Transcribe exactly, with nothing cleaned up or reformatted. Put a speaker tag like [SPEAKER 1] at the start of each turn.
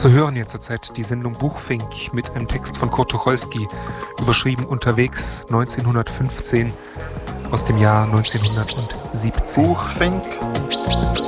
[SPEAKER 1] So hören wir zurzeit die Sendung Buchfink mit einem Text von Kurt Tucholsky, überschrieben Unterwegs neunzehnhundertfünfzehn aus dem Jahr neunzehnhundertsiebzehn.
[SPEAKER 2] Buchfink.